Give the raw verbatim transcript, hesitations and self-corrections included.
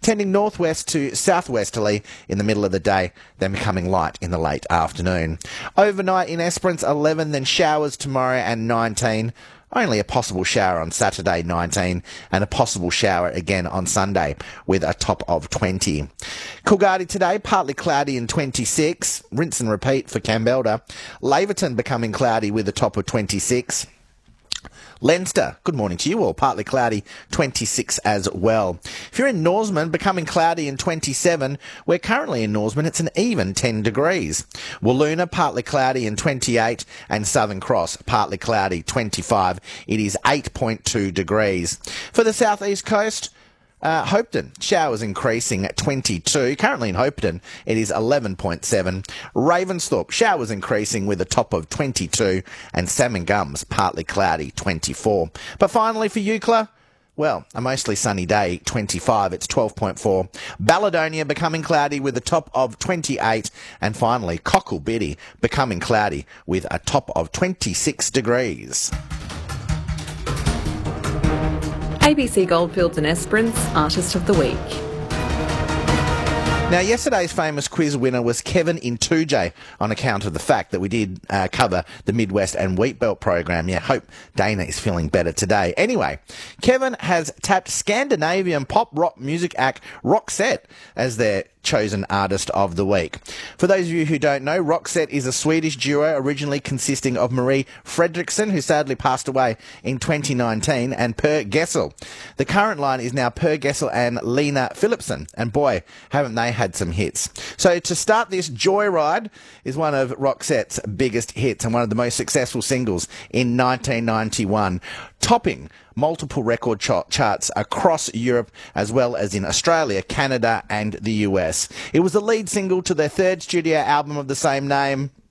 tending northwest to southwesterly in the middle of the day, then becoming light in the late afternoon. Overnight in Esperance, eleven, then showers tomorrow and nineteen. Only a possible shower on Saturday, nineteen, and a possible shower again on Sunday with a top of twenty. Coolgardie today, partly cloudy and twenty-six. Rinse and repeat for Campbelder. Laverton becoming cloudy with a top of twenty-six. Leinster, good morning to you all, partly cloudy, twenty-six as well. If you're in Norseman, becoming cloudy and twenty-seven. We're currently in Norseman, it's an even ten degrees. Walloona, partly cloudy and twenty-eight, and Southern Cross, partly cloudy, twenty-five. It is eight point two degrees. For the southeast coast, Uh, Hopeton, showers increasing at twenty-two. Currently in Hopeton, it is eleven point seven. Ravensthorpe, showers increasing with a top of twenty-two. And Salmon Gums, partly cloudy, twenty-four. But finally for Eucla, well, a mostly sunny day, twenty-five. It's twelve point four. Balladonia becoming cloudy with a top of twenty-eight. And finally, Cockle Biddy becoming cloudy with a top of twenty-six degrees. A B C Goldfields and Esperance Artist of the Week. Now, yesterday's famous quiz winner was Kevin in two J on account of the fact that we did uh, cover the Midwest and Wheatbelt program. Yeah, hope Dana is feeling better today. Anyway, Kevin has tapped Scandinavian pop rock music act Roxette as their chosen artist of the week. For those of you who don't know, Roxette is a Swedish duo originally consisting of Marie Fredriksson, who sadly passed away in twenty nineteen, and Per Gessle. The current line is now Per Gessle and Lena Philipson, and boy, haven't they had some hits. So to start this, Joyride is one of Roxette's biggest hits and one of the most successful singles in nineteen ninety-one, topping multiple record ch- charts across Europe as well as in Australia, Canada and the U S. It was the lead single to their third studio album of the same name.